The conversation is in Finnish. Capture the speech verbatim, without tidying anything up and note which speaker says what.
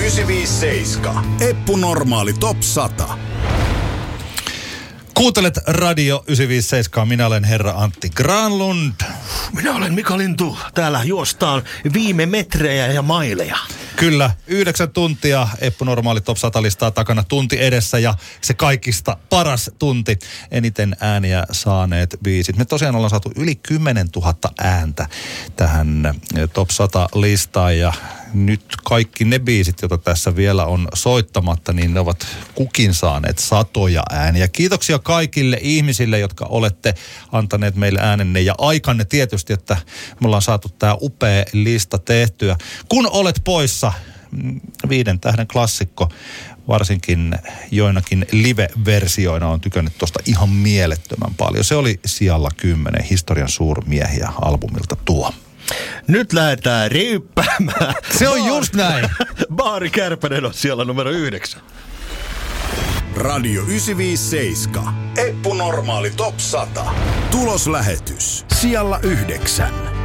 Speaker 1: yhdeksänsataaviisikymmentäseitsemän. Eppu Normaali Top sata.
Speaker 2: Kuuntelet Radio yhdeksänsataaviisikymmentäseitsemän. Minä olen herra Antti Granlund.
Speaker 3: Minä olen Mika Lintu. Täällä juostaan viime metrejä ja maileja.
Speaker 2: Kyllä, yhdeksän tuntia Eppu Normaali Top sata listaa takana, tunti edessä ja se kaikista paras tunti. Eniten ääniä saaneet biisit. Me tosiaan ollaan saatu yli kymmenen tuhatta ääntä tähän Top sata listaan ja nyt kaikki ne biisit, joita tässä vielä on soittamatta, niin ne ovat kukin saaneet satoja ääniä. Kiitoksia kaikille ihmisille, jotka olette antaneet meille äänenne ja aikanne tietysti, että me ollaan saatu tämä upea lista tehtyä. Kun olet poissa, viiden tähden klassikko, varsinkin joinakin live-versioina on tykännyt tuosta ihan mielettömän paljon. Se oli sijalla kymmenen historian suurmiehiä albumilta tuo.
Speaker 3: Nyt lähdetään ryyppäämään.
Speaker 2: Se on just näin.
Speaker 3: Baari Kärpänen on siellä numero yhdeksän.
Speaker 1: Radio yhdeksänsataaviisikymmentäseitsemän. Eppu Normaali Top sata. Tuloslähetys. Sijalla yhdeksän.